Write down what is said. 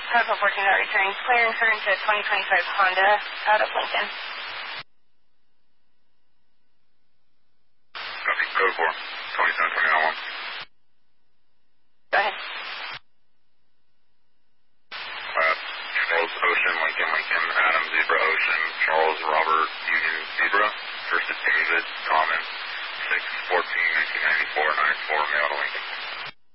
Code 414 not returning. Clearing current to 2025 Honda out of Lincoln. Copy. Code 4. 2729 Go ahead. Charles Ocean, Lincoln, Lincoln, Adam Zebra Ocean, Charles Robert Union Zebra, First is David, Common, 6/14/1994, 94, mail to Lincoln.